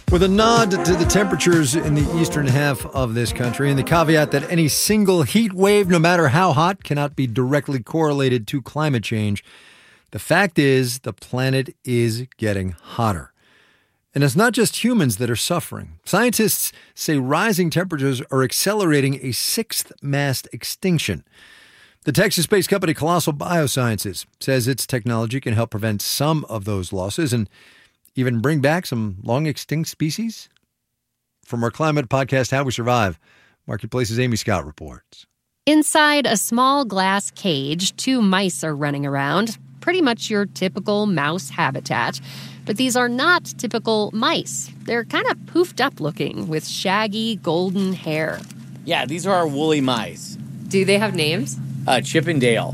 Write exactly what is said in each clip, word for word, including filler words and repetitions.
With a nod to the temperatures in the eastern half of this country and the caveat that any single heat wave, no matter how hot, cannot be directly correlated to climate change, the fact is the planet is getting hotter. And it's not just humans that are suffering. Scientists say rising temperatures are accelerating a sixth mass extinction. The Texas-based company Colossal Biosciences says its technology can help prevent some of those losses and even bring back some long-extinct species. From our climate podcast, How We Survive, Marketplace's Amy Scott reports. Inside a small glass cage, two mice are running around. Pretty much your typical mouse habitat. But these are not typical mice. They're kind of poofed up looking with shaggy golden hair. Yeah, these are our woolly mice. Do they have names? Uh, Chip and Dale.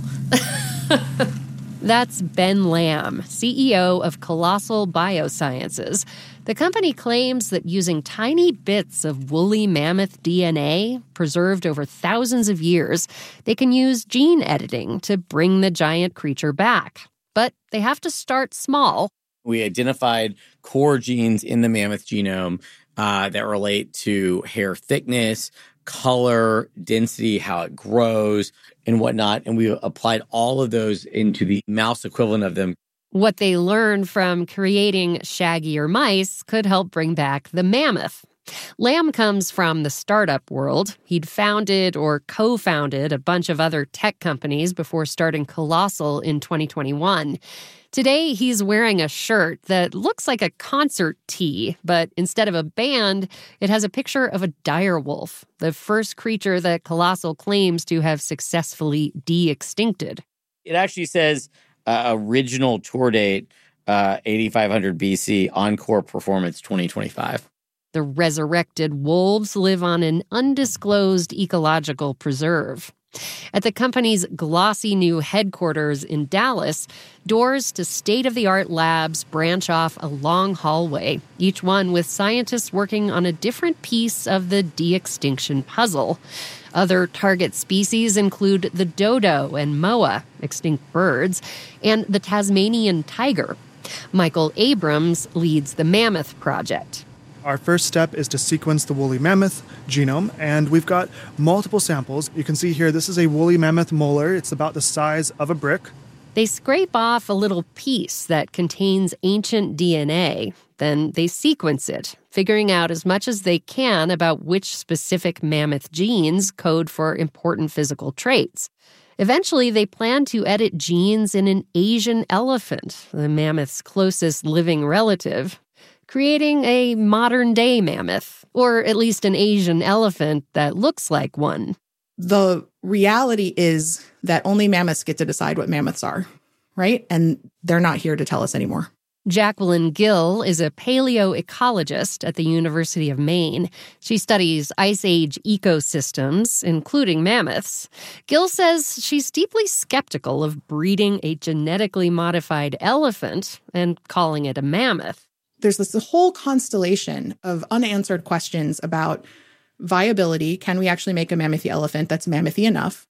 That's Ben Lamb, C E O of Colossal Biosciences. The company claims that using tiny bits of woolly mammoth D N A, preserved over thousands of years, they can use gene editing to bring the giant creature back. But they have to start small. We identified core genes in the mammoth genome uh, that relate to hair thickness, color, density, how it grows, and whatnot. And we applied all of those into the mouse equivalent of them. What they learned from creating shaggier mice could help bring back the mammoth. Lamb comes from the startup world. He'd founded or co-founded a bunch of other tech companies before starting Colossal in twenty twenty-one. Today, he's wearing a shirt that looks like a concert tee, but instead of a band, it has a picture of a dire wolf, the first creature that Colossal claims to have successfully de-extincted. It actually says uh, original tour date, uh, eighty-five hundred B C, Encore Performance twenty twenty-five. The resurrected wolves live on an undisclosed ecological preserve. At the company's glossy new headquarters in Dallas, doors to state-of-the-art labs branch off a long hallway, each one with scientists working on a different piece of the de-extinction puzzle. Other target species include the dodo and moa, extinct birds, and the Tasmanian tiger. Michael Abrams leads the Mammoth Project. Our first step is to sequence the woolly mammoth genome, and we've got multiple samples. You can see here, this is a woolly mammoth molar. It's about the size of a brick. They scrape off a little piece that contains ancient D N A. Then they sequence it, figuring out as much as they can about which specific mammoth genes code for important physical traits. Eventually, they plan to edit genes in an Asian elephant, the mammoth's closest living relative, creating a modern-day mammoth, or at least an Asian elephant that looks like one. The reality is that only mammoths get to decide what mammoths are, right? And they're not here to tell us anymore. Jacqueline Gill is a paleoecologist at the University of Maine. She studies Ice Age ecosystems, including mammoths. Gill says she's deeply skeptical of breeding a genetically modified elephant and calling it a mammoth. There's this whole constellation of unanswered questions about viability. Can we actually make a mammothy elephant that's mammothy enough?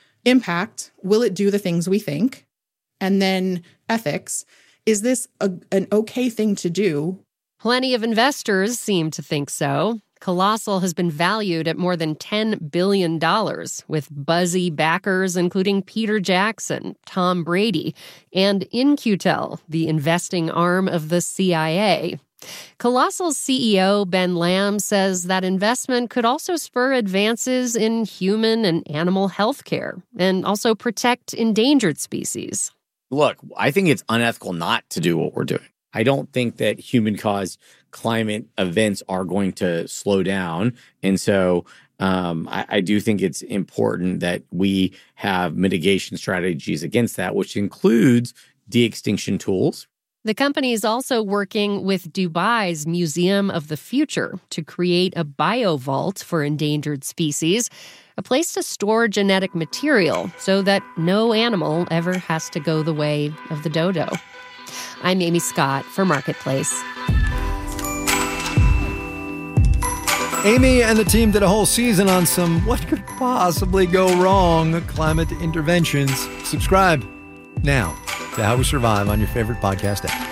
Impact. Will it do the things we think? And then ethics. Is this a, an okay thing to do? Plenty of investors seem to think so. Colossal has been valued at more than ten billion dollars, with buzzy backers including Peter Jackson, Tom Brady, and In Q Tel, the investing arm of the C I A. Colossal's C E O, Ben Lamb, says that investment could also spur advances in human and animal health care and also protect endangered species. Look, I think it's unethical not to do what we're doing. I don't think that human-caused climate events are going to slow down. And so um, I, I do think it's important that we have mitigation strategies against that, which includes de-extinction tools. The company is also working with Dubai's Museum of the Future to create a biovault for endangered species, a place to store genetic material so that no animal ever has to go the way of the dodo. I'm Amy Scott for Marketplace. Amy and the team did a whole season on some what could possibly go wrong climate interventions. Subscribe now to How We Survive on your favorite podcast app.